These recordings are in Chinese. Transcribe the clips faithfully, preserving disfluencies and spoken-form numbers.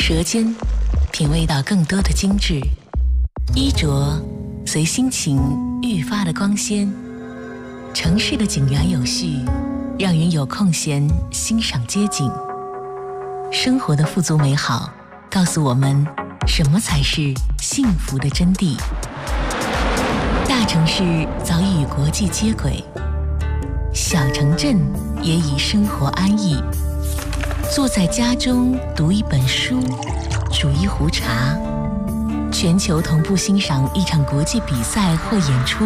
舌尖，品味到更多的精致；衣着随心情愈发的光鲜。城市的井然有序，让人有空闲欣赏街景。生活的富足美好，告诉我们什么才是幸福的真谛。大城市早已与国际接轨，小城镇也已生活安逸。坐在家中读一本书，煮一壶茶，全球同步欣赏一场国际比赛或演出。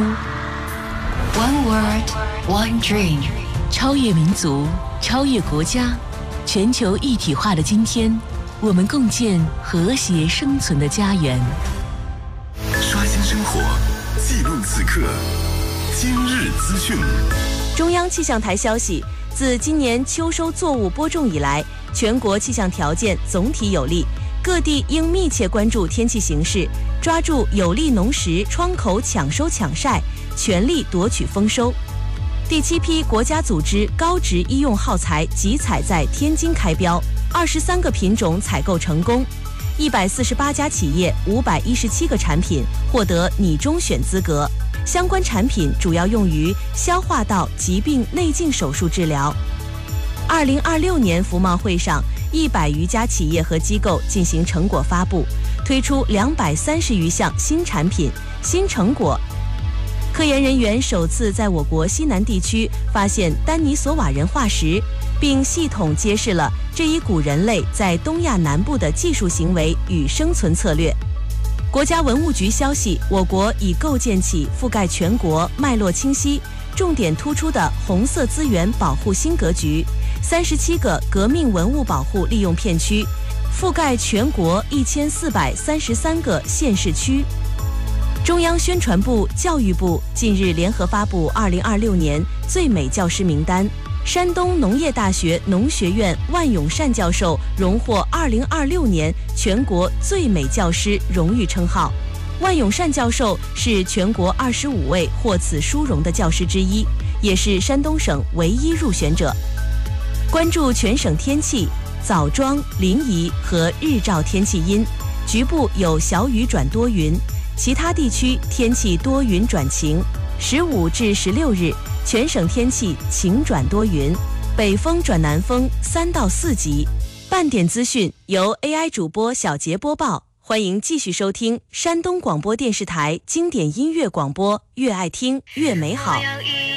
One word, one dream。 超越民族，超越国家，全球一体化的今天，我们共建和谐生存的家园。 刷新生活，记录此刻，今日资讯。 中央气象台消息，自今年秋收作物播种以来，全国气象条件总体有利，各地应密切关注天气形势，抓住有利农时窗口抢收抢晒，全力夺取丰收。第七批国家组织高值医用耗材集采在天津开标，二十三个品种采购成功，一百四十八家企业，五百一十七个产品获得拟中选资格。相关产品主要用于消化道疾病内镜手术治疗。二零二六年服贸会上，一百余家企业和机构进行成果发布，推出两百三十余项新产品、新成果。科研人员首次在我国西南地区发现丹尼索瓦人化石，并系统揭示了这一古人类在东亚南部的技术行为与生存策略。国家文物局消息，我国已构建起覆盖全国、脉络清晰、重点突出的红色资源保护新格局，三十七个革命文物保护利用片区，覆盖全国一千四百三十三个县市区。中央宣传部、教育部近日联合发布二零二六年最美教师名单，山东农业大学农学院万永善教授荣获二零二六年全国最美教师荣誉称号。万永善教授是全国二十五位获此殊荣的教师之一，也是山东省唯一入选者。关注全省天气，枣庄、临沂和日照天气阴，局部有小雨转多云，其他地区天气多云转晴。十五至十六日，全省天气晴转多云，北风转南风三到四级。半点资讯由 A I 主播小杰播报，欢迎继续收听山东广播电视台经典音乐广播，越爱听越美好。